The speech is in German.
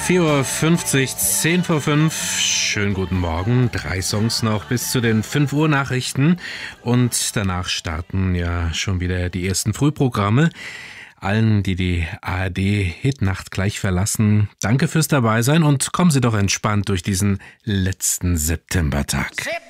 4:50 Uhr, 10 vor 5. Schönen guten Morgen. 3 Songs noch bis zu den 5 Uhr Nachrichten. Und danach starten ja schon wieder die ersten Frühprogramme. Allen, die die ARD-Hitnacht gleich verlassen, danke fürs Dabeisein und kommen Sie doch entspannt durch diesen letzten Septembertag.